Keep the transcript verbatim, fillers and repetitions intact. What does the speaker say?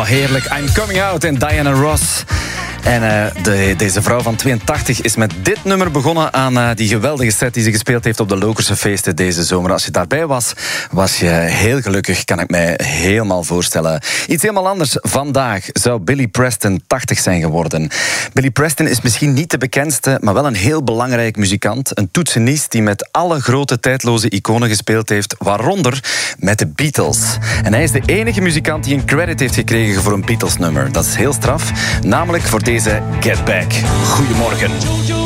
heerlijk. I'm Coming Out en Diana Ross. En uh, de, deze vrouw van tweeëntachtig is met dit nummer begonnen aan uh, die geweldige set die ze gespeeld heeft op de Lokerse feesten deze zomer. Als je daarbij was, was je heel gelukkig, kan ik mij helemaal voorstellen. Iets helemaal anders. Vandaag zou Billy Preston tachtig zijn geworden. Billy Preston is misschien niet de bekendste, maar wel een heel belangrijk muzikant. Een toetsenist die met alle grote tijdloze iconen gespeeld heeft, waaronder met de Beatles. En hij is de enige muzikant die een credit heeft gekregen voor een Beatles-nummer. Dat is heel straf, namelijk voor deze Get Back. Goedemorgen.